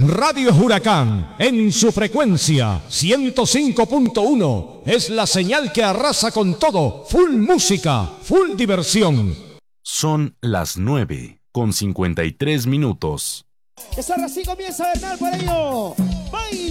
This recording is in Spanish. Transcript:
Radio Huracán, en su frecuencia 105.1, es la señal que arrasa con todo. Full música, full diversión. Son las 9:53. Esa así comienza a ganar por ello. ¡Baila!